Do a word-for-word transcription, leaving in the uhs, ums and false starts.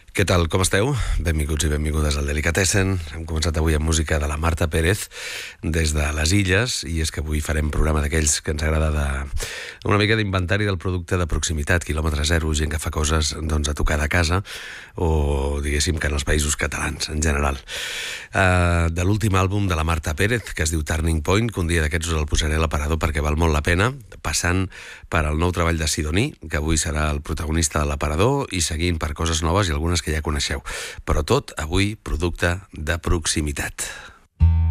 Què tal, com esteu? Benvinguts i benvingudes al Delicatessen. Hem començat avui amb música de la Marta Pérez des de les Illes, i és que avui farem programa d'aquells que ens agrada de... una mica d'inventari del producte de proximitat, quilòmetre zero, gent que fa coses doncs, a tocar de casa, o diguéssim que en els països catalans en general. Uh, de l'últim àlbum de la Marta Pérez, que es diu Turning Point, que un dia d'aquests us el posaré a l'aparador perquè val molt la pena, passant per al nou treball de Sidoní, que avui serà el protagonista de l'aparador, i seguint per coses noves i algunes que ja coneixeu. Però tot, avui, producte de proximitat.